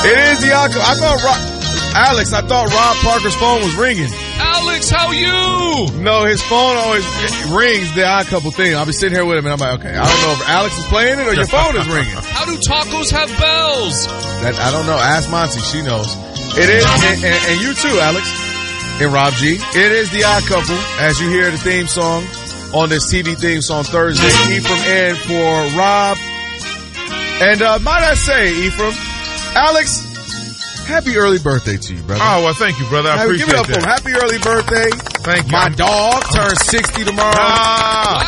It is the I thought Alex, I thought Rob Parker's phone was ringing. Alex, how you? No, his phone always rings the odd couple thing. I'll be sitting here with him and I'm like, okay, I don't know if Alex is playing it or your phone is ringing. How do tacos have bells? That I don't know. Ask Monty. She knows. It is, and you too, Alex and Rob G. It is the odd couple as you hear the theme song on this TV theme song Thursday. Ephraim in for Rob. And might I say, Ephraim, Alex, happy early birthday to you, brother. Oh, well, thank you, brother. I appreciate Give it up that. for him. Happy early birthday. Thank you. My dog turns 60 tomorrow.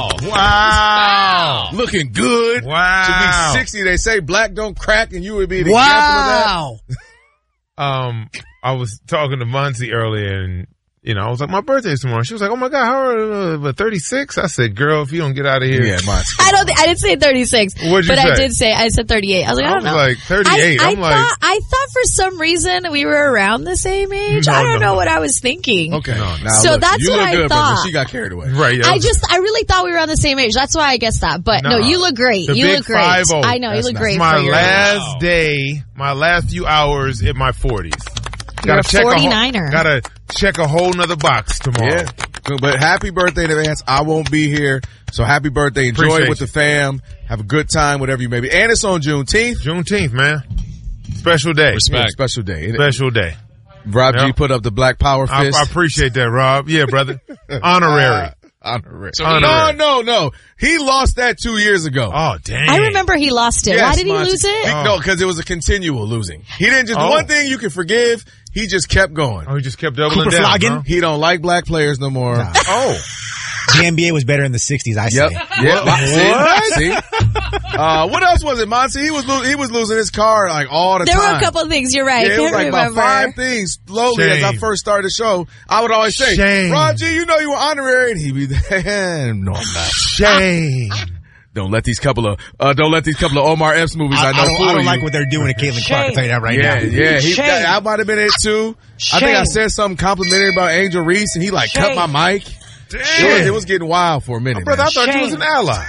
Wow. Looking good. Wow. To be 60, they say black don't crack, and you would be an example of that. I was talking to Monty earlier, and I was like, my birthday's tomorrow. She was like, oh my God, how are 36? I said, girl, if you don't get out of here. Yeah, Monty. I didn't say 36. What'd you say? I said 38. I was like, I don't know. like 38. I thought for some reason we were around the same age. I don't know what I was thinking. Okay. No, now So look, that's you what look I good, thought. Brother. She got carried away. Right. Yeah. I really thought we were on the same age. That's why I guessed that. But no, you look great. The You big look great. 50. I know, you look great my for your last day, my last few hours in my 40s. You're a 49er. Gotta check a whole nother box tomorrow. Yeah. But happy birthday in advance. I won't be here. So happy birthday. Enjoy Appreciate it with you. the fam. Have a good time, whatever you may be. And it's on Juneteenth. Juneteenth, man. Special day. Respect. Yeah, special day. Special day. Rob G Yep. put up the black power fist. I appreciate that, Rob. Yeah, brother. Honorary. Honorary. So Honorary. No. He lost that 2 years ago. Oh, dang. I remember he lost it. Yes, Why did he Monty. lose it? No, because it was a continual losing. He didn't just, one thing you can forgive, he just kept going. Oh, he just kept doubling Cooper down. Flogging? Huh? He don't like black players no more. Nah. Oh. The NBA was better in the 60s, I say. Yep. See? What else was it, Monty? He was losing his car like all the There time. were a couple of things. You're right. Yeah, I it was can't like remember. about 5 things slowly as I Shame. first started the show. I would always say, Shame. Rob G, you know you were honorary. And he'd be there. No, I'm not. Shame. Don't let these couple of Omar Epps movies I know I fool don't you. like what they're doing to Caitlin Clark. I'll tell you that right now. Yeah. I might have been in it too. I think I said something complimentary about Angel Reese and he cut my mic. Damn. It was getting wild for a minute. Brother, man. I thought you was an ally.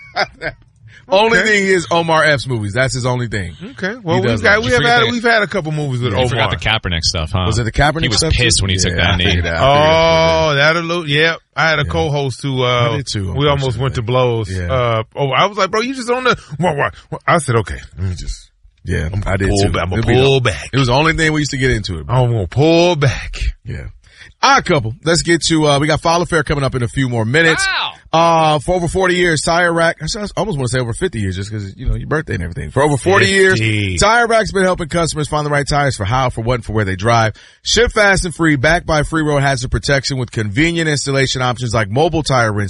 Only thing is Omar Epps movies. That's his only thing. Okay. Well, does we've had a couple movies with You Omar. forgot the Kaepernick stuff, huh? Was it the Kaepernick He was stuff, pissed too? when he took Yeah, that I knee. figured that. Oh, that'll yeah. I had a co-host who I did too, we almost went to blows. Yeah. I was like, bro, you just on the what? I said, okay, let me just Yeah, I did pull too. back. I'm gonna pull back. It was the only thing we used to get into it. Bro. I'm gonna pull back. Yeah. All right, couple. Let's get to, we got Follow Fair coming up in a few more minutes. For over 40 years, Tire Rack, I almost want to say over 50 years just because, your birthday and everything. For over 40 years, Tire Rack's been helping customers find the right tires for how, for what, and for where they drive. Ship fast and free, backed by free road hazard protection with convenient installation options like mobile tire rinse